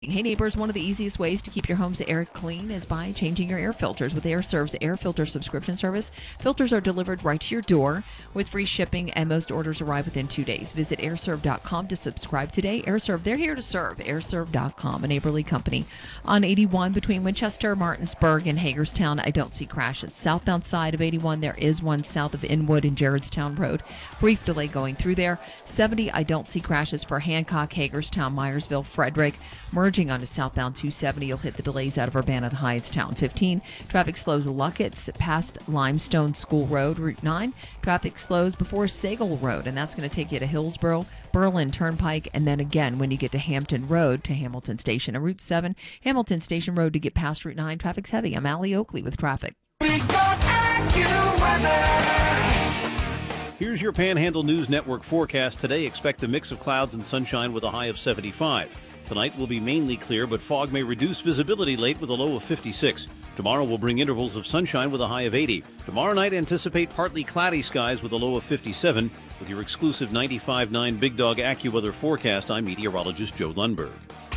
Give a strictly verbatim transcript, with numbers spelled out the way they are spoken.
Hey neighbors, one of the easiest ways to keep your home's air clean is by changing your air filters. With AirServe's air filter subscription service, filters are delivered right to your door with free shipping, and most orders arrive within two days. Visit air serve dot com to subscribe today. AirServe, they're here to serve. air serve dot com, a neighborly company. On eighty-one between Winchester, Martinsburg, and Hagerstown, I don't see crashes. Southbound side of eighty-one, there is one south of Inwood and Gerrardstown Road. Brief delay going through there. seventy, I don't see crashes for Hancock, Hagerstown, Myersville, Frederick. Merging onto southbound two seventy, you'll hit the delays out of Urbana to Hyattstown. fifteen, traffic slows Luckett's past Limestone School Road. Route nine, traffic slows before Sagal Road, and that's going to take you to Hillsborough, Berlin Turnpike, and then again when you get to Hampton Road to Hamilton Station. And Route seven, Hamilton Station Road to get past Route nine, traffic's heavy. I'm Allie Oakley with traffic. We got AccuWeather. Here's your Panhandle News Network forecast. Today, expect a mix of clouds and sunshine with a high of seventy-five. Tonight will be mainly clear, but fog may reduce visibility late with a low of fifty-six. Tomorrow will bring intervals of sunshine with a high of eighty. Tomorrow night, anticipate partly cloudy skies with a low of fifty-seven. With your exclusive ninety-five point nine Big Dog AccuWeather forecast, I'm meteorologist Joe Lundberg.